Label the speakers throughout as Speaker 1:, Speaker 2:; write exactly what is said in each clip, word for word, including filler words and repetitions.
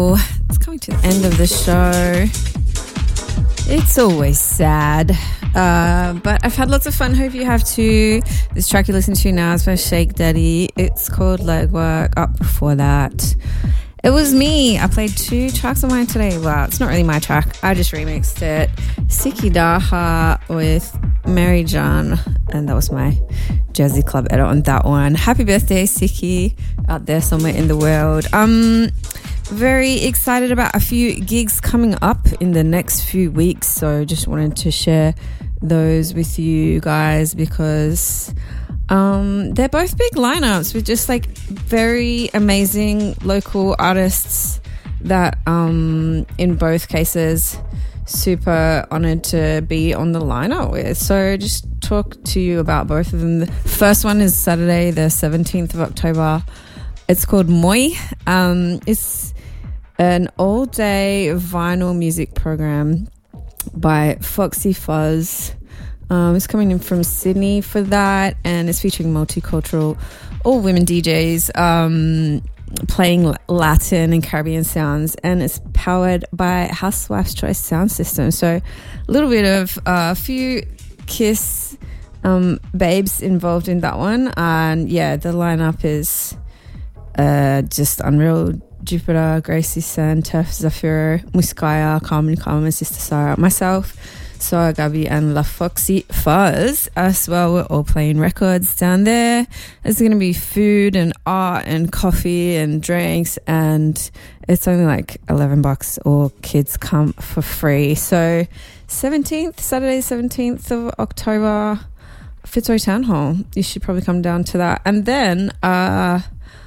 Speaker 1: It's coming to the end of the show. It's always sad, uh, but I've had lots of fun. Hope you have too. This track you listen to now is by Shake Daddy. It's called Legwork. Up before that, it was me. I played two tracks of mine today. Well, it's not really my track. I just remixed it. Siki Daha with Mary John, and that was my Jersey Club edit on that one. Happy birthday, Siki, out there somewhere in the world. Um... Very excited about a few gigs coming up in the next few weeks, so just wanted to share those with you guys because um, they're both big lineups with just like very amazing local artists that um, in both cases super honoured to be on the lineup with. So just talk to you about both of them. The first one is Saturday the seventeenth of October. It's called Moi. Um, it's an all-day vinyl music program by Foxy Fuzz. Um, it's coming in from Sydney for that, and it's featuring multicultural, all-women D Js um, playing Latin and Caribbean sounds, and it's powered by Housewife's Choice sound system. So a little bit of a uh, few Kiss um, babes involved in that one, and yeah, the lineup is uh, just unreal. Jupiter, Gracie Sen, Turf Zafiro, Muskaya, Carmen Carmen, Sister Sarah, myself, Soa Gabi, and La Foxy Fuzz as well. We're all playing records down there. There's going to be food and art and coffee and drinks, and it's only like eleven bucks, or kids come for free. So seventeenth, Saturday seventeenth of October, Fitzroy Town Hall. You should probably come down to that. And then uh,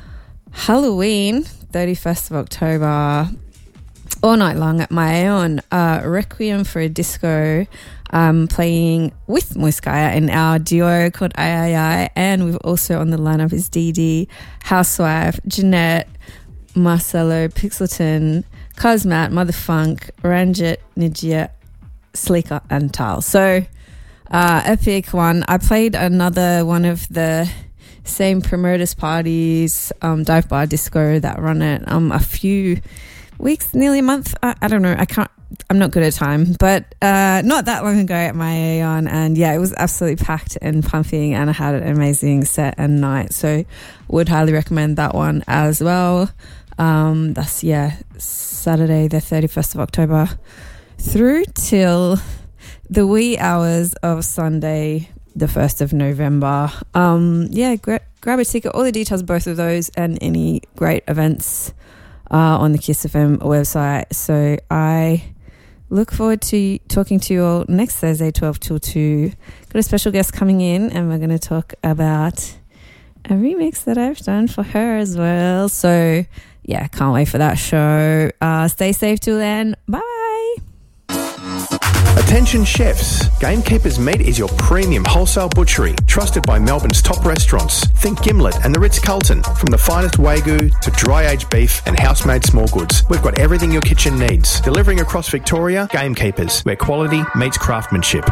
Speaker 1: Halloween, thirty-first of October, all night long at my own uh, Requiem for a Disco, um, playing with Muskaya in our duo called I I I, and we've also on the lineup is Dee Dee, Housewife, Jeanette, Marcelo, Pixelton, Cosmat, Motherfunk, Ranjit, Nijia, Sleeker, and Tal. So uh, epic one. I played another one of the same promoters parties, um, Dive Bar Disco that run it um, a few weeks, nearly a month. I, I don't know. I can't, I'm not good at time, but uh, not that long ago at my Aeon, and yeah, it was absolutely packed and pumping, and I had an amazing set and night. So would highly recommend that one as well. Um, that's, yeah, Saturday the thirty-first of October through till the wee hours of Sunday the first of November. Um, yeah, gra- grab a ticket. All the details of both of those and any great events uh, on the Kiss F M website. So I look forward to talking to you all next Thursday, twelve till two. Got a special guest coming in, and we're going to talk about a remix that I've done for her as well. So yeah, can't wait for that show. Uh, stay safe till then. Bye.
Speaker 2: Attention chefs, Gamekeeper's Meat is your premium wholesale butchery, trusted by Melbourne's top restaurants. Think Gimlet and the Ritz-Carlton. From the finest Wagyu to dry-aged beef and house-made small goods, we've got everything your kitchen needs. Delivering across Victoria, Gamekeepers, where quality meets craftsmanship.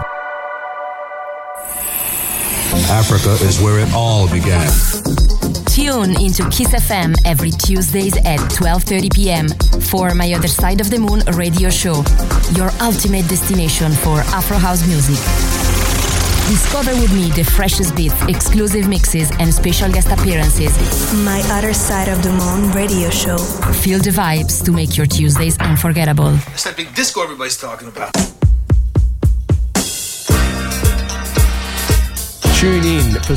Speaker 3: Africa is where it all began.
Speaker 4: Tune into Kiss F M every Tuesdays at twelve thirty p.m. for My Other Side of the Moon radio show, your ultimate destination for Afro House music. Discover with me the freshest beats, exclusive mixes, and special guest appearances.
Speaker 5: My Other Side of the Moon radio show.
Speaker 4: Feel the vibes to make your Tuesdays unforgettable.
Speaker 6: It's that big disco everybody's talking about.
Speaker 2: Tune in for